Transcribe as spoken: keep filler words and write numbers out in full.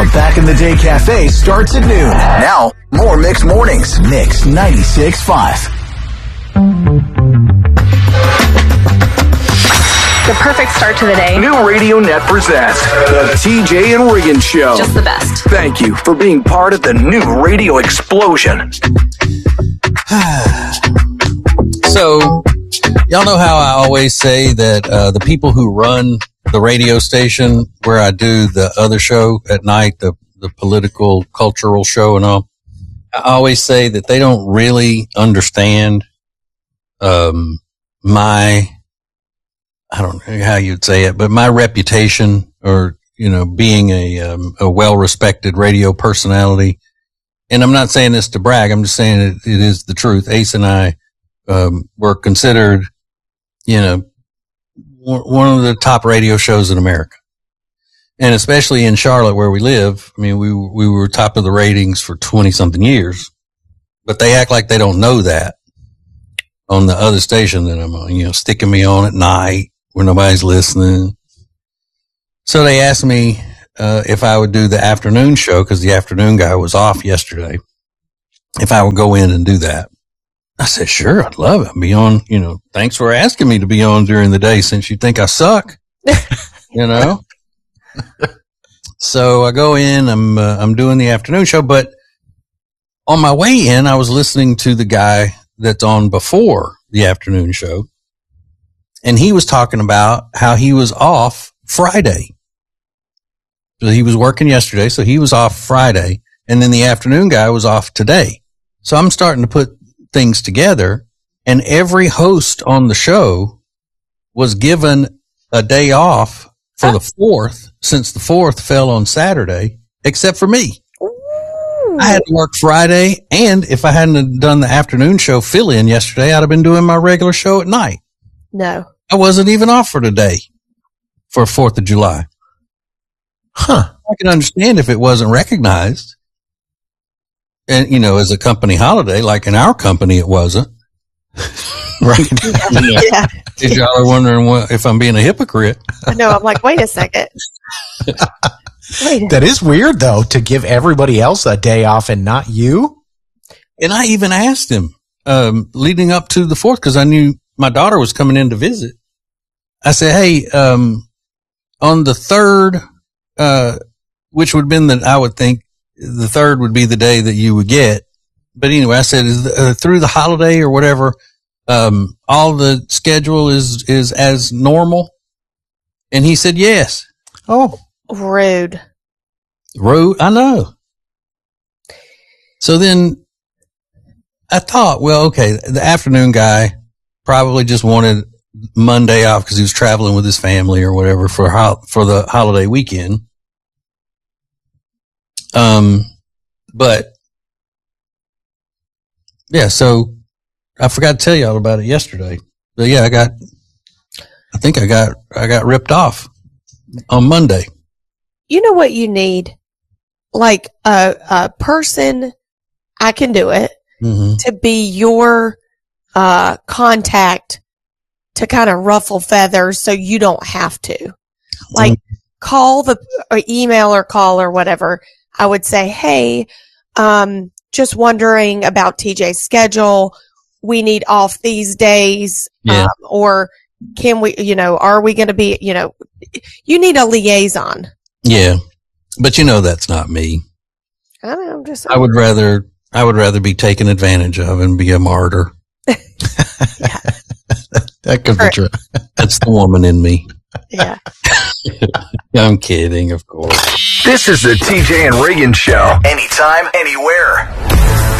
The Back in the Day Cafe starts at noon. Now, more Mix Mornings. Mix ninety-six point five. The perfect start to the day. New Radio Net presents The T J and Regan Show. Just the best. Thank you for being part of the new radio explosion. So, y'all know how I always say that uh, the people who run the radio station where I do the other show at night, the, the political, cultural show and all, I always say that they don't really understand um, my, I don't know how you'd say it, but my reputation or, you know, being a, um, a well-respected radio personality. And I'm not saying this to brag. I'm just saying it, it is the truth. Ace and I um, were considered, you know, one of the top radio shows in America. And especially in Charlotte where we live. I mean, we, we were top of the ratings for twenty something years, but they act like they don't know that on the other station that I'm on, you know, sticking me on at night where nobody's listening. So they asked me, uh, if I would do the afternoon show because the afternoon guy was off yesterday, if I would go in and do that. I said, sure, I'd love it. Be on, you know, thanks for asking me to be on during the day since you think I suck, you know? So I go in, I'm, uh, I'm doing the afternoon show, but on my way in, I was listening to the guy that's on before the afternoon show. And he was talking about how he was off Friday. So he was working yesterday. So he was off Friday. And then the afternoon guy was off today. So I'm starting to put things together, and every host on the show was given a day off for the fourth, since the fourth fell on Saturday, except for me. Ooh. I had to work Friday, and if I hadn't done the afternoon show fill-in yesterday, I'd have been doing my regular show at night. No. I wasn't even off for today for fourth of July. Huh. I can understand if it wasn't recognized. And, you know, as a company holiday, like in our company, it wasn't. Right. Yeah. Yeah. If y'all are wondering what, if I'm being a hypocrite. No, I'm like, wait a second. Wait a that is weird, though, to give everybody else a day off and not you. And I even asked him, um, leading up to the fourth, because I knew my daughter was coming in to visit. I said, hey, um, on the third, uh, which would have been the, I would think, the third would be the day that you would get. But anyway, I said, is the, uh, through the holiday or whatever, um, all the schedule is, is as normal. And he said, yes. Oh, rude. Rude. I know. So then I thought, well, okay, the afternoon guy probably just wanted Monday off because he was traveling with his family or whatever for ho- for the holiday weekend. Um, but yeah, so I forgot to tell y'all about it yesterday. But yeah, I got, I think I got, I got ripped off on Monday. You know what you need? Like a, a person, I can do it, mm-hmm. to be your, uh, contact to kind of ruffle feathers so you don't have to. Like mm-hmm. call the, or email or call or whatever. I would say, hey, um, just wondering about T J's schedule. We need off these days. Yeah. Um, or can we, you know, are we going to be, you know, you need a liaison. Yeah. But you know, that's not me. I don't know. I'm just, I would rather, I would rather be taken advantage of and be a martyr. That could be true. That's the woman in me. Yeah. I'm kidding, of course. This is the T J and Regan Show. Anytime, anywhere.